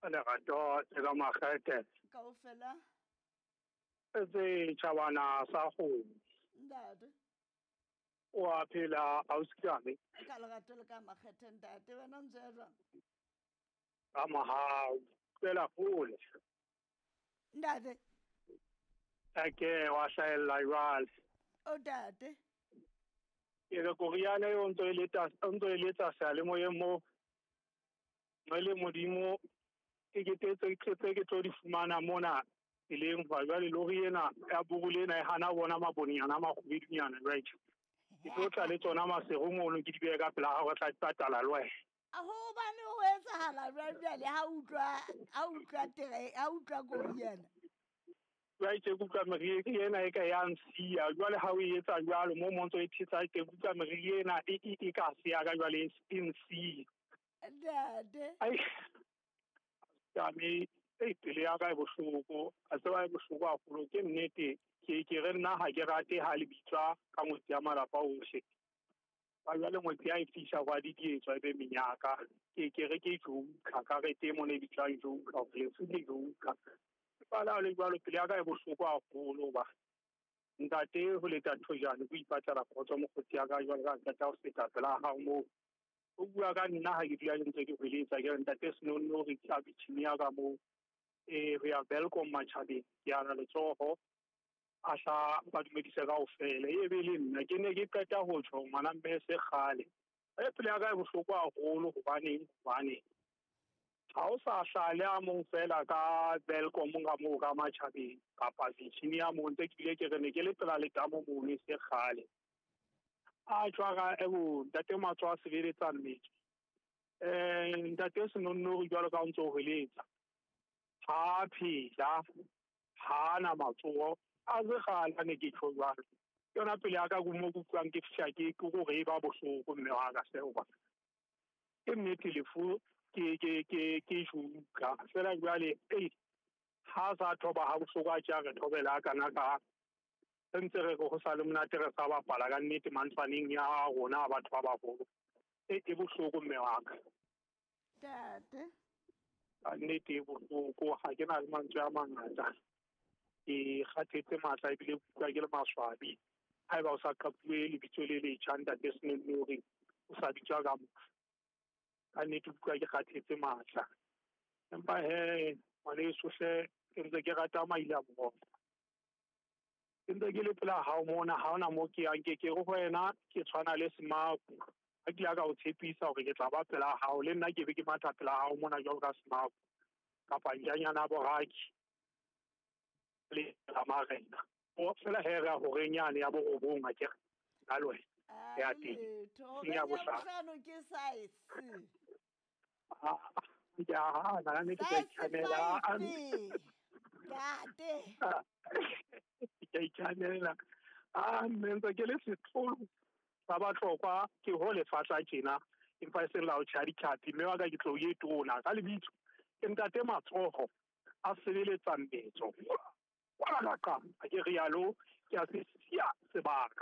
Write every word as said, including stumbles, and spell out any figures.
Lerato tse ka makgethe kaofela tse tjhabana sa go ntate o a phela ausikane ka lerato le ka makgethe ntate wena o ntse jwang ka mahao tsela hole ntate ake wa hlahella jwale o tate ke re koriana yo ntse le ta ntse le tsa sa le moyeng mo mo le modimo ke ke tetse ke ke tlo di fumana mona ileng ba jwale lori ena ya bugule ena e hana bona maboninyana ma khubidinyana right ke tlo tla le tsona masego mono ke di be ka pela ga go tla patala le wena a ho bane ho etsahala jwale ha utlwa ha utlwa tere ha utlwa koriana right ke utlwa meriri ena e ka ya nsia jwale ha o etsa jwalo mo montsho e tshitsa ke utlwa meriri ena e e ka se ya ka jwale e nsia ntate ai ya me e pele ya ka e bohloko a tseba e bohloko a kgolo ke nnete ke ke re nna ha ke rate ha le bitswa ka motse ya malapa ohle ba jwale motse ya e fisha kwa di dietswa ebe menyaka ke ke re ke jouka ka re te mo ne bitla jouka le se di jouka ba la le jwalo pele ya ka e bohloko a kgolo ba ntate ho leta thojane go ipatla kgotso mo khotsi ya ka jwale ka tata o feta pela ha mo o bua ka nna ha ke dira ntse ke hweletsa ke ntate seno no re tla bitshini ya ka mo e re ya welcome machabeng ya na le tsoho a sa ba dumedisa ka ofela e be le nna ke ne ke qeta ho tsho ngwana mme se khale e pele ya ka e bohloko a holo hobane hobane ha o sa hlale a mong fela ka welcome nga mo ka machabeng kapa bitshini ya mo ntse ke bile ke re ne ke le pela le tamo mo ne se khale a tshwara e bo ntate matswa se beletsa mmetse eh ntate se no no jwalo ka ntse o hweletsa ha phela ha na matsoho a ze gala ne ke tshwara yona pele ya ka go mo kutlwang ke fisha ke go re ba bohloko mme wa ka seo ba ke nnete lefu ke ke ke ke shuka fela jwale ei ha sa thoba ha bohloko a tja re thobela kana ka ntse re go sa le monate re sa bapala ka nnete mantsaneng ya rona batho ba bagolo e e bohloko mme wa ka tate ka nnete e bohloko ha ke na le mantswe a mangata ke kgathetse matla ebile ke le maswabi ha eba o sa kapue lebitso le le tshanda desne lori o sa bitswa ka mo ka nnete ke kgathetse matla empa he mane sohle ke ntse ke rata maila mo ntse ke le pela ha o mona ha ona mo ke yang ke ke go wena ke tshwana le smaku ha ke la ka o tshepisa hore ke tla ba pela ha o le nna ke be ke matha pela ha o mona jwa ka smaku kapa njanyana boraki le la marena o fela hera ho renyane ya bo robonga ke ka le wena ya teng to ya bohlano ke size ya ha na ne ke tshwanela tate ke tshwanela a ntse ke le setlo ba ba tlokwa ke ho le fatla tjena empa se la o tshadi khapi mme wa ka ke tlo ye tona ka lebitso ke ntate matsoho a sebeletsa mbetso wala ka a ke rialo ke a se sia sebaka